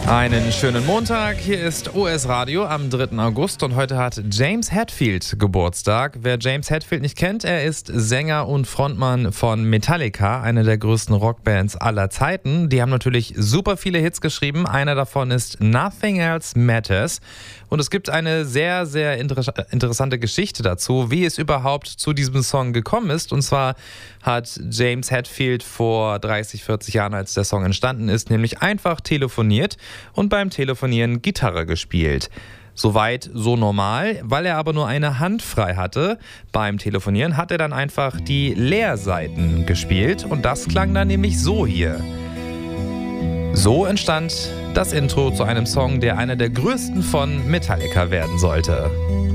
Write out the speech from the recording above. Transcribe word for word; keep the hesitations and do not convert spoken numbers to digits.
Einen schönen Montag, hier ist O S Radio am dritten August und heute hat James Hetfield Geburtstag. Wer James Hetfield nicht kennt, er ist Sänger und Frontmann von Metallica, einer der größten Rockbands aller Zeiten. Die haben natürlich super viele Hits geschrieben, einer davon ist Nothing Else Matters. Und es gibt eine sehr, sehr inter- interessante Geschichte dazu, wie es überhaupt zu diesem Song gekommen ist. Und zwar hat James Hetfield vor dreißig, vierzig Jahren, als der Song entstanden ist, nämlich einfach telefoniert und beim Telefonieren Gitarre gespielt. Soweit so normal, weil er aber nur eine Hand frei hatte beim Telefonieren, hat er dann einfach die Leerseiten gespielt und das klang dann nämlich so hier. So entstand das Intro zu einem Song, der einer der größten von Metallica werden sollte.